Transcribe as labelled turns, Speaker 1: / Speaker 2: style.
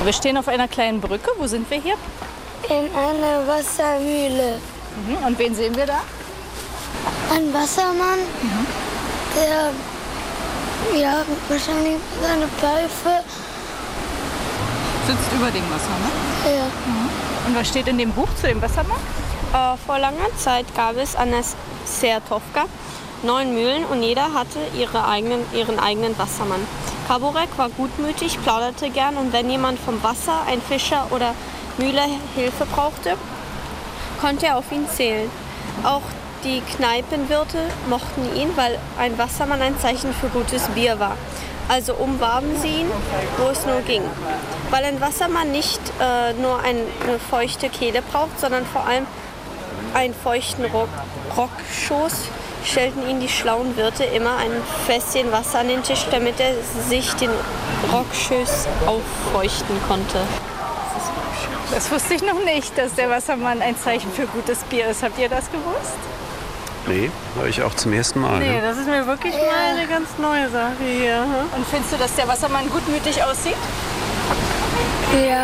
Speaker 1: Wir stehen auf einer kleinen Brücke. Wo sind wir hier?
Speaker 2: In einer Wassermühle.
Speaker 1: Und wen sehen wir da?
Speaker 2: Ein Wassermann, der wahrscheinlich seine Pfeife.
Speaker 1: Sitzt über dem Wasser, ne?
Speaker 2: Ja.
Speaker 1: Und was steht in dem Buch zu dem Wassermann?
Speaker 3: Vor langer Zeit gab es an der Sertovka 9 Mühlen und jeder hatte ihren eigenen Wassermann. Kaburek war gutmütig, plauderte gern und wenn jemand vom Wasser, ein Fischer oder Mühle Hilfe brauchte, konnte er auf ihn zählen. Auch die Kneipenwirte mochten ihn, weil ein Wassermann ein Zeichen für gutes Bier war. Also umwarben sie ihn, wo es nur ging. Weil ein Wassermann nicht nur eine feuchte Kehle braucht, sondern vor allem einen feuchten Rockschoß, stellten ihn die schlauen Wirte immer ein Fässchen Wasser an den Tisch, damit er sich den Rockschoß auffeuchten konnte.
Speaker 1: Das wusste ich noch nicht, dass der Wassermann ein Zeichen für gutes Bier ist. Habt ihr das gewusst?
Speaker 4: Nee, höre ich auch zum ersten Mal.
Speaker 5: Nee,
Speaker 4: Ne?
Speaker 5: das ist mir wirklich mal eine ganz neue Sache hier.
Speaker 1: Und findest du, dass der Wassermann gutmütig aussieht?
Speaker 2: Ja.